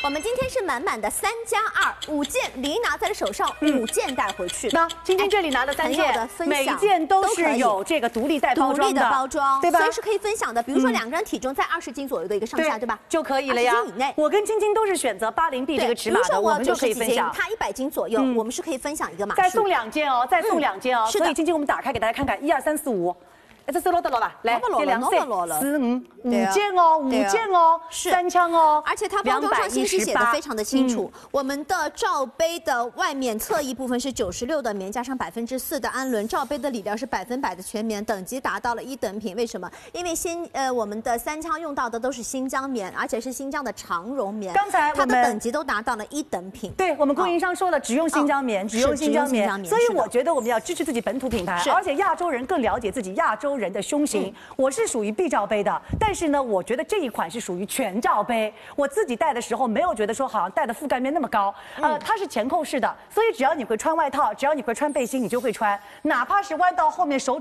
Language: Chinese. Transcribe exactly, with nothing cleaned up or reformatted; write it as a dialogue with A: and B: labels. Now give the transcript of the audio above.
A: 我们今天是满满的三加二，五件梨拿在了手上，
B: 嗯
A: 五件带回去。
B: 那晶晶这里拿了三件，每一件都是有这个独立袋包装的，
A: 独立的包装，
B: 对吧？
A: 所以是可以分享的。比如说两个人体重在二十斤左右的一个上下，对吧？
B: 就可以了呀。
A: 二十斤以内，
B: 我跟晶晶都是选择八零 B 这个尺码的，我们就可以分享。
A: 他一百斤左右，我们是可以分享一个码数。
B: 再送两件哦，再送两件哦。所以晶晶，我们打开给大家看看，一二三四五。 哎，这收落得了吧？来，一两四四五五件哦，五件哦，
A: 是
B: 三枪哦，
A: 而且它包装上信息写的非常的清楚。我们的罩杯的外面侧翼部分是九十六的棉，加上百分之四的氨纶，罩杯的里料是百分百的全棉，等级达到了一等品。为什么？因为新呃我们的三枪用到的都是新疆棉，而且是新疆的长绒棉。
B: 刚才
A: 它的等级都达到了一等品。
B: 对我们供应商说了，只用新疆棉，只用新疆棉。所以我觉得我们要支持自己本土品牌，而且亚洲人更了解自己亚洲人的胸型。 我是属于 B 罩杯的，但是呢，我觉得这一款是属于全罩杯。我自己戴的时候没有觉得说好像戴的覆盖面那么高，呃，它是前扣式的，所以只要你会穿外套，只要你会穿背心，你就会穿，哪怕是弯到后面手。